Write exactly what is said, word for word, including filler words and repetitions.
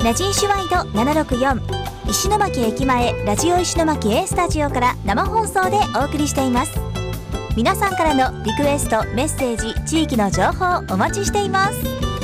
ラジンシュワイドななろくよん石巻駅前ラジオ石巻 A スタジオから生放送でお送りしています。皆さんからのリクエスト、メッセージ、地域の情報お待ちしています。